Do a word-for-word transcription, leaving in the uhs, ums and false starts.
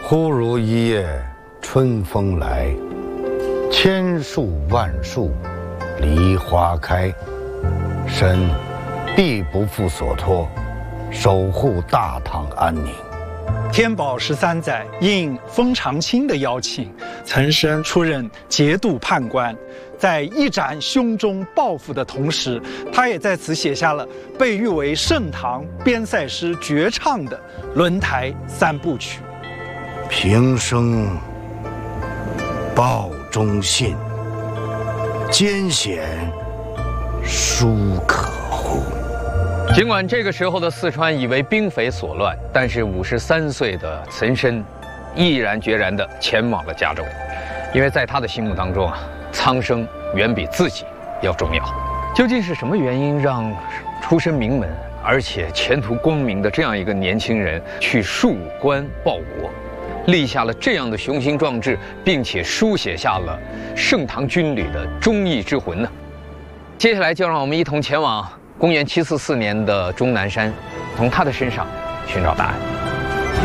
忽如一夜春风来，千树万树梨花开。身必不负所托，守护大唐安宁。 天宝十三载，应封长清的邀请，岑参出任节度判官。在一展胸中抱负的同时，他也在此写下了被誉为盛唐边塞诗绝唱的《轮台三部曲》。 平生报忠信，艰险殊可乎。 尽管这个时候的四川已为兵匪所乱，但是五十三岁的岑参毅然决然地前往了加州，因为在他的心目当中啊，苍生远比自己要重要。究竟是什么原因让出身名门而且前途光明的这样一个年轻人去戍关报国，立下了这样的雄心壮志，并且书写下了盛唐军旅的忠义之魂呢？接下来就让我们一同前往公元七四四年的终南山，从他的身上寻找答案。